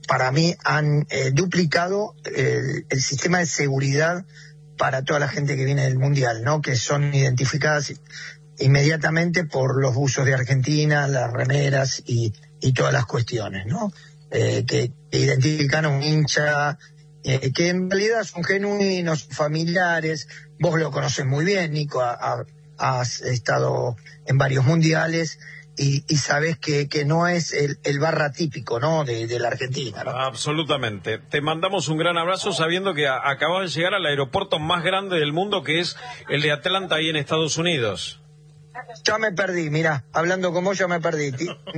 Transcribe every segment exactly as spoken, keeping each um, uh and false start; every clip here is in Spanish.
para mí han eh, duplicado el, el sistema de seguridad para toda la gente que viene del Mundial, ¿no? Que son identificadas inmediatamente por los buzos de Argentina, las remeras y, y todas las cuestiones, ¿no? Eh, que, que identifican a un hincha, eh, que en realidad son genuinos, familiares. Vos lo conoces muy bien, Nico, ha, ha, has estado en varios mundiales y, y sabés que, que no es el, el barra típico, ¿no? De, de la Argentina, ¿no? Absolutamente. Te mandamos un gran abrazo sabiendo que a, acabas de llegar al aeropuerto más grande del mundo, que es el de Atlanta, ahí en Estados Unidos. Ya me perdí, mirá, hablando como yo me perdí.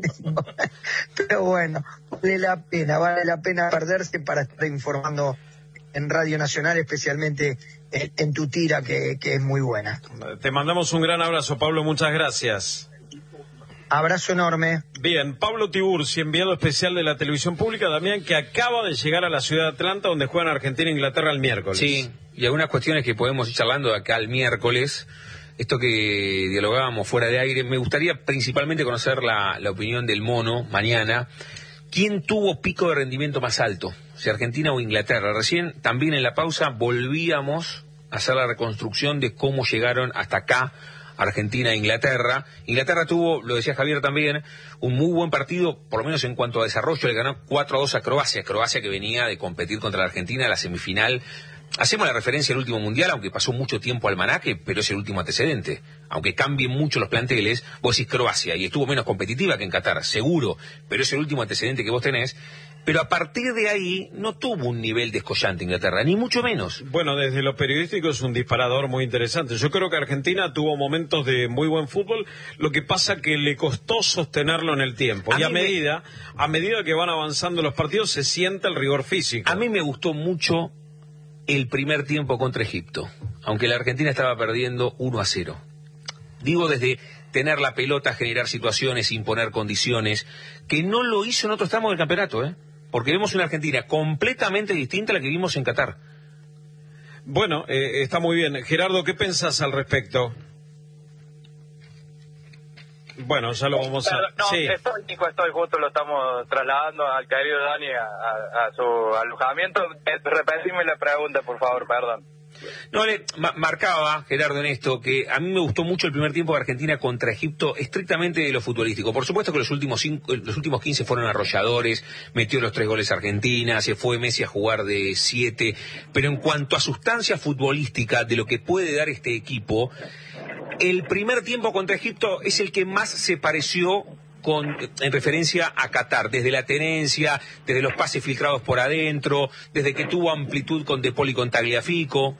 Pero bueno, vale la pena, vale la pena perderse para estar informando en Radio Nacional, especialmente en, en tu tira, que, que es muy buena. Te mandamos un gran abrazo, Pablo, muchas gracias. Abrazo enorme. Bien, Pablo Tiburci, enviado especial de la televisión pública, Damián, que acaba de llegar a la ciudad de Atlanta, donde juegan Argentina e Inglaterra el miércoles. Sí, y algunas cuestiones que podemos ir charlando de acá el miércoles. Esto que dialogábamos fuera de aire, me gustaría principalmente conocer la, la opinión del Mono mañana. ¿Quién tuvo pico de rendimiento más alto? Si Argentina o Inglaterra. Recién, también en la pausa, volvíamos a hacer la reconstrucción de cómo llegaron hasta acá Argentina e Inglaterra. Inglaterra tuvo, lo decía Javier también, un muy buen partido, por lo menos en cuanto a desarrollo. Le ganó cuatro a dos a Croacia. Croacia que venía de competir contra la Argentina en la semifinal. Hacemos la referencia al último mundial, aunque pasó mucho tiempo al almanaque, pero es el último antecedente. Aunque cambien mucho los planteles, vos decís Croacia, y estuvo menos competitiva que en Qatar, seguro, pero es el último antecedente que vos tenés. Pero a partir de ahí no tuvo un nivel descollante Inglaterra, ni mucho menos. Bueno, desde lo periodístico es un disparador muy interesante. Yo creo que Argentina tuvo momentos de muy buen fútbol, lo que pasa que le costó sostenerlo en el tiempo. A y a medida, me... a medida que van avanzando los partidos se siente el rigor físico. A mí me gustó mucho el primer tiempo contra Egipto, aunque la Argentina estaba perdiendo uno a cero. Digo, desde tener la pelota, generar situaciones, imponer condiciones, que no lo hizo en otros tramos del campeonato, ¿eh? Porque vemos una Argentina completamente distinta a la que vimos en Qatar. Bueno, eh, está muy bien. Gerardo, ¿qué pensás al respecto? Bueno, ya lo vamos a... No, sí. estoy, Nico, estoy justo, lo estamos trasladando al querido Dani a, a, a su alojamiento. Repetime la pregunta, por favor, perdón. No, le ma marcaba, Gerardo, en esto, que a mí me gustó mucho el primer tiempo de Argentina contra Egipto, estrictamente de lo futbolístico. Por supuesto que los últimos cinco, los últimos quince fueron arrolladores, metió los tres goles Argentina, se fue Messi a jugar de siete, pero en cuanto a sustancia futbolística de lo que puede dar este equipo, el primer tiempo contra Egipto es el que más se pareció con, en referencia a Qatar, desde la tenencia, desde los pases filtrados por adentro, desde que tuvo amplitud con De Paul y con Tagliafico.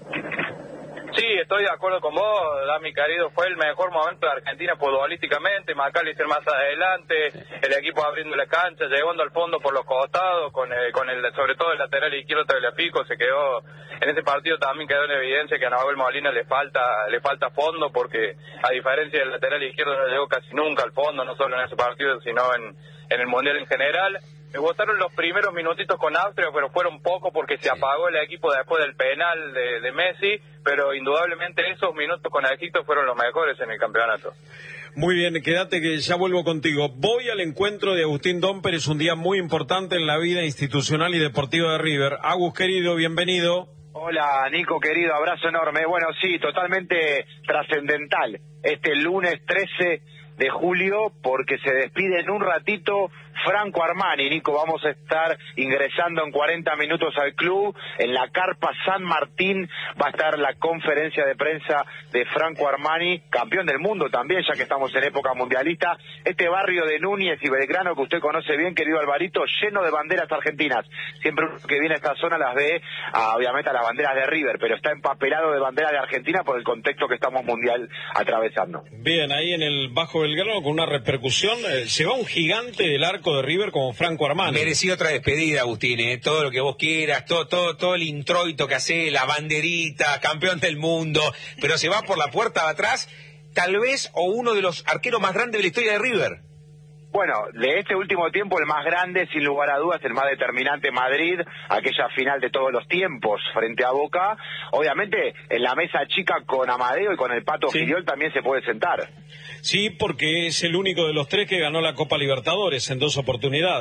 Sí, estoy de acuerdo con vos, Dami querido, fue el mejor momento de Argentina futbolísticamente, McAllister más adelante, el equipo abriendo la cancha, llegando al fondo por los costados, con el, con el sobre todo el lateral izquierdo Tagliafico, se quedó, en ese partido también quedó en evidencia que a Nahuel Molina le falta, le falta fondo, porque a diferencia del lateral izquierdo no llegó casi nunca al fondo, no solo en ese partido, sino en, en el Mundial en general. Me gustaron los primeros minutitos con Austria, pero fueron poco porque se apagó el equipo después del penal de, de Messi, pero indudablemente esos minutos con Egipto fueron los mejores en el campeonato. Muy bien, quédate que ya vuelvo contigo. Voy al encuentro de Agustín Domper, es un día muy importante en la vida institucional y deportiva de River. Agus, querido, bienvenido. Hola, Nico, querido, abrazo enorme. Bueno, sí, totalmente trascendental este lunes trece de julio, porque se despide en un ratito Franco Armani. Nico, vamos a estar ingresando en cuarenta minutos al club. En la carpa San Martín va a estar la conferencia de prensa de Franco Armani, campeón del mundo también, ya que estamos en época mundialista. Este barrio de Núñez y Belgrano que usted conoce bien, querido Alvarito, lleno de banderas argentinas. Siempre que viene a esta zona las ve, ah, obviamente, a las banderas de River, pero está empapelado de banderas de Argentina por el contexto que estamos mundial atravesando. Bien, ahí en el Bajo Belgrano, con una repercusión, eh, se va un gigante del arco de River como Franco Armani. Mereció otra despedida, Agustín, ¿eh? Todo lo que vos quieras, todo, todo, todo el introito que hace, la banderita, campeón del mundo, pero se va por la puerta de atrás, tal vez, o uno de los arqueros más grandes de la historia de River. Bueno, de este último tiempo el más grande, sin lugar a dudas, el más determinante, Madrid, aquella final de todos los tiempos frente a Boca. Obviamente, en la mesa chica con Amadeo y con el Pato sí. Filiol también se puede sentar. Sí, porque es el único de los tres que ganó la Copa Libertadores en dos oportunidades.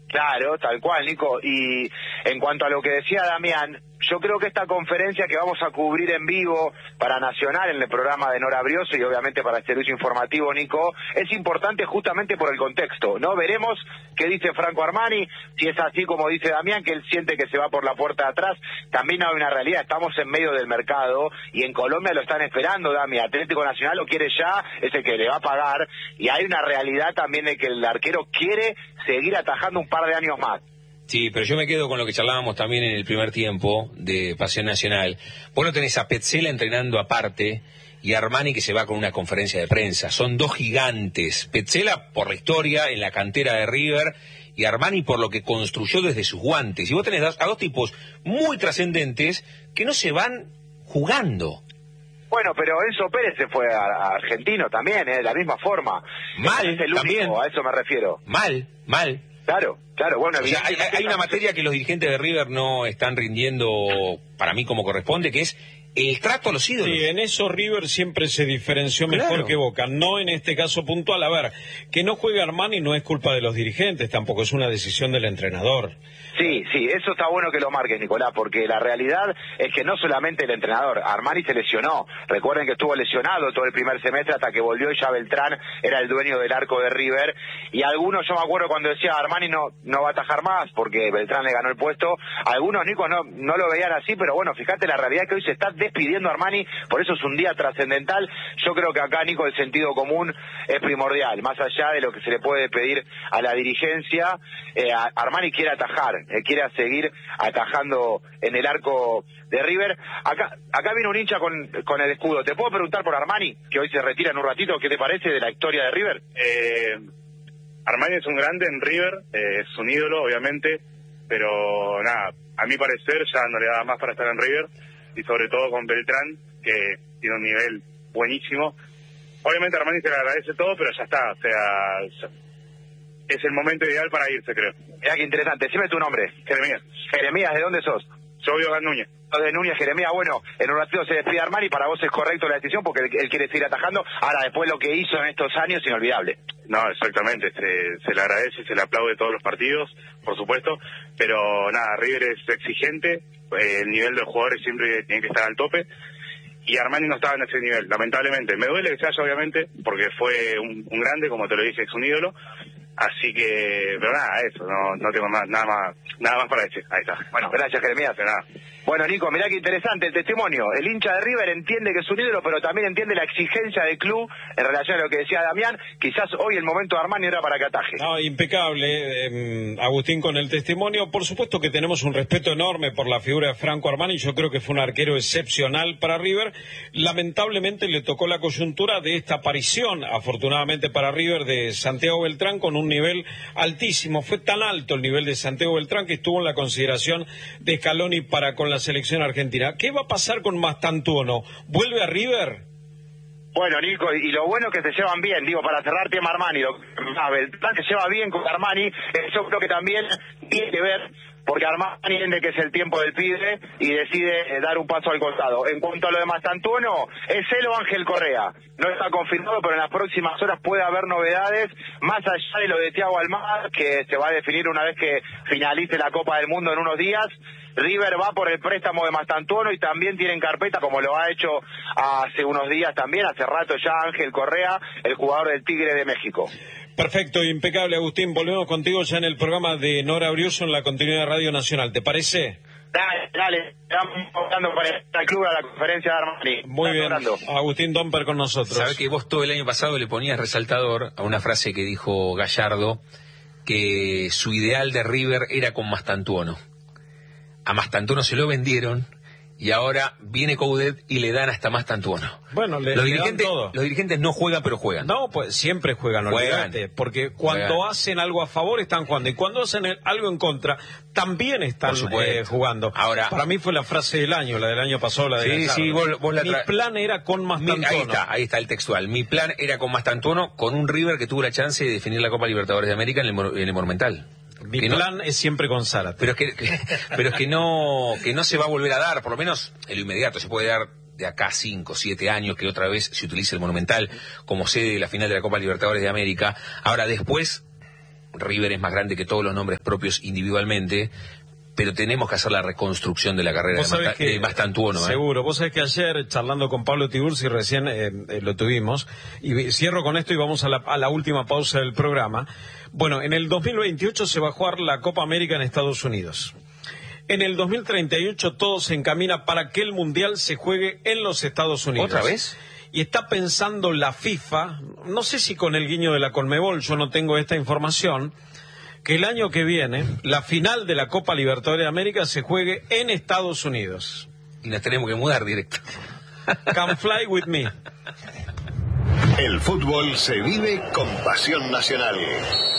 Claro, tal cual, Nico. Y en cuanto a lo que decía Damián, yo creo que esta conferencia que vamos a cubrir en vivo para Nacional en el programa de Nora Brioso y obviamente para el servicio informativo, Nico, es importante justamente por el contexto, ¿no? Veremos qué dice Franco Armani, si es así como dice Damián, que él siente que se va por la puerta de atrás. También hay una realidad, estamos en medio del mercado y en Colombia lo están esperando, Damián. Atlético Nacional lo quiere ya, es el que le va a pagar, y hay una realidad también de que el arquero quiere seguir atajando un par de años más. Sí, pero yo me quedo con lo que charlábamos también en el primer tiempo de Pasión Nacional. Vos no tenés a Petzela entrenando aparte y a Armani que se va con una conferencia de prensa. Son dos gigantes. Petzela por la historia en la cantera de River y Armani por lo que construyó desde sus guantes. Y vos tenés a dos tipos muy trascendentes que no se van jugando. Bueno, pero Enzo Pérez se fue a, a Argentino también, ¿eh? De la misma forma. Mal, es el único, también. A eso me refiero. Mal, mal. Claro, claro, bueno, o sea, hay, hay una materia que los dirigentes de River no están rindiendo para mí como corresponde, que es el trato a los ídolos. Sí, en eso River siempre se diferenció mejor claro. que Boca, no en este caso puntual. A ver, que no juegue Armani no es culpa de los dirigentes, tampoco es una decisión del entrenador. Sí, sí, eso está bueno que lo marques, Nicolás, porque la realidad es que no solamente el entrenador, Armani se lesionó. Recuerden que estuvo lesionado todo el primer semestre hasta que volvió y ya Beltrán era el dueño del arco de River. Y algunos, yo me acuerdo cuando decía Armani no no va a atajar más porque Beltrán le ganó el puesto, algunos, Nico, no, no lo veían así, pero bueno, fíjate la realidad que hoy se está despidiendo Armani, por eso es un día trascendental. Yo creo que acá, Nico, el sentido común es primordial, más allá de lo que se le puede pedir a la dirigencia. eh, Armani quiere atajar, eh, quiere seguir atajando en el arco de River. Acá acá viene un hincha con, con el escudo. ¿Te puedo preguntar por Armani, que hoy se retira en un ratito? ¿Qué te parece de la historia de River? Eh, Armani es un grande en River, eh, es un ídolo, obviamente, pero nada, a mi parecer ya no le da más para estar en River, y sobre todo con Beltrán, que tiene un nivel buenísimo. Obviamente a Armani se le agradece todo, pero ya está, o sea, es el momento ideal para irse, creo. Mira qué interesante, decime tu nombre. Jeremías. Jeremías, ¿de dónde sos? Yo vivo acá en Núñez. De Núñez, Jeremías, bueno, en un ratito se despide Armani, para vos es correcto la decisión porque él, él quiere seguir atajando. Ahora, después lo que hizo en estos años, inolvidable. No, exactamente, se, se le agradece, se le aplaude todos los partidos, por supuesto, pero nada, River es exigente, eh, el nivel de los jugadores siempre tiene que estar al tope, y Armani no estaba en ese nivel, lamentablemente. Me duele que se haya, obviamente, porque fue un, un grande, como te lo dije, es un ídolo. Así que, pero nada, eso, no, no tengo más, nada más, nada más para decir. Ahí está. Bueno, gracias, Jeremías. De nada. Bueno, Nico, mirá qué interesante el testimonio. El hincha de River entiende que es un ídolo, pero también entiende la exigencia del club en relación a lo que decía Damián. Quizás hoy el momento de Armani era para que ataje. No, impecable, eh, Agustín, con el testimonio. Por supuesto que tenemos un respeto enorme por la figura de Franco Armani. Yo creo que fue un arquero excepcional para River. Lamentablemente le tocó la coyuntura de esta aparición, afortunadamente para River, de Santiago Beltrán con un nivel altísimo. Fue tan alto el nivel de Santiago Beltrán que estuvo en la consideración de Scaloni para con la selección argentina. ¿Qué va a pasar con Mastantuono? ¿Vuelve a River? Bueno, Nico, y lo bueno es que se llevan bien, digo, para cerrar tema Armani, lo, a Beltrán se lleva bien con Armani, eso creo que también tiene que ver, porque Armani entiende que es el tiempo del pibe y decide eh, dar un paso al costado. En cuanto a lo de Mastantuono, es él o Ángel Correa. No está confirmado, pero en las próximas horas puede haber novedades, más allá de lo de Thiago Almada, que se va a definir una vez que finalice la Copa del Mundo en unos días. River va por el préstamo de Mastantuono y también tiene en carpeta, como lo ha hecho hace unos días también, hace rato ya, Ángel Correa, el jugador del Tigre de México. Perfecto, impecable, Agustín. Volvemos contigo ya en el programa de Nora Brioso en la continuidad de Radio Nacional. ¿Te parece? Dale, dale. Estamos hablando para el club a la conferencia de Armani. Muy bien, hablando. Agustín Domper con nosotros. Sabés que vos todo el año pasado le ponías resaltador a una frase que dijo Gallardo, que su ideal de River era con Mastantuono. A Mastantuono se lo vendieron y ahora viene Coudet y le dan hasta Mastantuono. Bueno, le, los, le dirigentes, dan todo. Los dirigentes no juegan, pero juegan. No, pues siempre juegan, juegan olvídate, porque cuando juegan. hacen algo a favor están jugando y cuando hacen algo en contra también están eh, jugando. Ahora, para mí fue la frase del año, la del año pasado, la de sí, Gallardo. sí, vos, vos la Mi plan era con Mastantuono. Ahí está, ahí está el textual. Mi plan era con Mastantuono, con un River que tuvo la chance de definir la Copa Libertadores de América en el, en el Monumental. Mi que plan no, es siempre con Zárate. Pero es que, que, pero es que no, que no se va a volver a dar, por lo menos en lo inmediato. Se puede dar de acá cinco, siete años que otra vez se utilice el Monumental como sede de la final de la Copa Libertadores de América. Ahora después, River es más grande que todos los nombres propios individualmente, pero tenemos que hacer la reconstrucción de la carrera de, Mata, que, de Mastantuono. Seguro, ¿eh? Vos sabés que ayer, charlando con Pablo Tiburci, recién eh, eh, lo tuvimos, y cierro con esto y vamos a la, a la última pausa del programa. Bueno, en el dos mil veintiocho se va a jugar la Copa América en Estados Unidos. En el dos mil treinta y ocho todo se encamina para que el Mundial se juegue en los Estados Unidos. ¿Otra vez? Y está pensando la FIFA, no sé si con el guiño de la Conmebol, yo no tengo esta información, que el año que viene la final de la Copa Libertadores de América se juegue en Estados Unidos. Y nos tenemos que mudar directo. Come fly with me. El fútbol se vive con pasión nacional.